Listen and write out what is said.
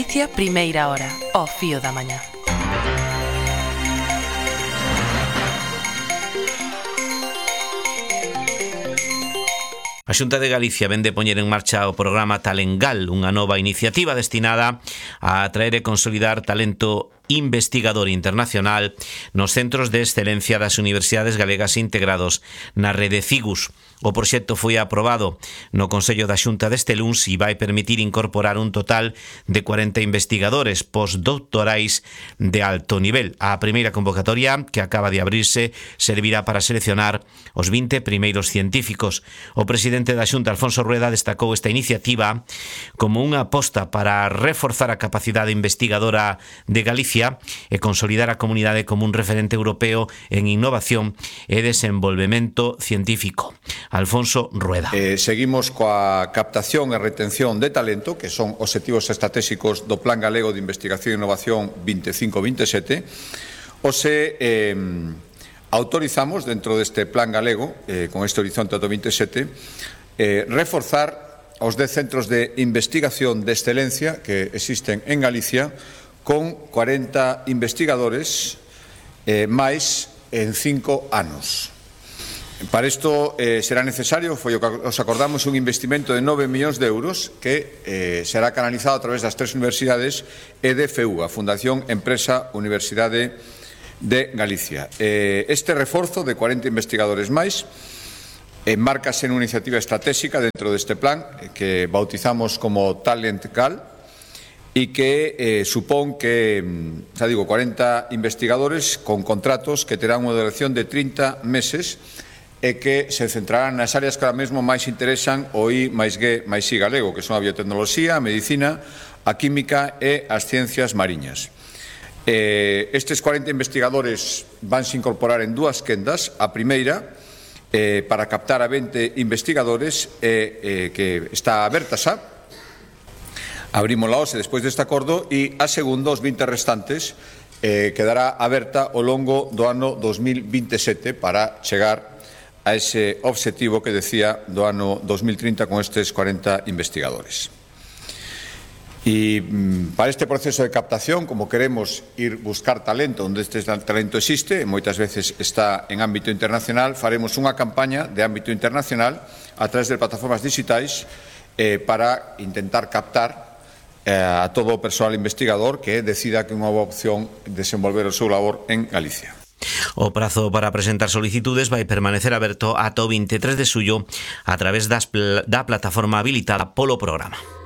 Galicia, primeira hora, ao fío da mañá. A Xunta de Galicia vén de poñer en marcha o programa Talengal, unha nova iniciativa destinada a atraer e consolidar talento investigador internacional nos centros de excelencia das universidades galegas integrados na rede CIGUS. O proxecto foi aprobado no Consello da Xunta deste luns e vai permitir incorporar un total de 40 investigadores postdoctorais de alto nivel. A primeira convocatoria, que acaba de abrirse, servirá para seleccionar os 20 primeiros científicos. O presidente da Xunta, Alfonso Rueda, destacou esta iniciativa como unha aposta para reforzar a capacidade investigadora de Galicia e consolidar a comunidade como un referente europeo en innovación e desenvolvemento científico. Alfonso Rueda. Seguimos coa captación e retención de talento, que son obxectivos estratégicos do Plan Galego de Investigación e Innovación 25-27. Autorizamos dentro deste Plan Galego, con este horizonte ata 27, reforzar os 10 centros de investigación de excelencia que existen en Galicia con 40 investigadores máis en 5 anos. Para isto será necesario, foi o que os acordamos, un investimento de 9 millóns de euros que será canalizado a través das 3 universidades e de FEU, a Fundación Empresa Universidade de Galicia. Este reforzo de 40 investigadores máis enmárcase en unha iniciativa estratégica dentro deste plan que bautizamos como Talengal, e que supón que, 40 investigadores con contratos que terán unha duración de 30 meses e que se centrarán nas áreas que ahora mesmo máis interesan o I+G+I galego, que son a biotecnoloxía, a medicina, a química e as ciencias mariñas. Estes 40 investigadores vanse incorporar en 2 quendas. A primeira, para captar a 20 investigadores, que está aberta xa, abrimos la OSE despois deste acordo, e a segunda, os 20 restantes, quedará aberta ao longo do ano 2027 para chegar a ese obxectivo que decía do ano 2030 con estes 40 investigadores. E para este proceso de captación, como queremos ir buscar talento onde este talento existe, moitas veces está en ámbito internacional, faremos unha campaña de ámbito internacional a través de plataformas digitais para intentar captar a todo o persoal investigador que decida que é unha boa opción desenvolver o seu labor en Galicia. O prazo para presentar solicitudes vai permanecer aberto ata o 23 de xullo a través da plataforma habilitada polo programa.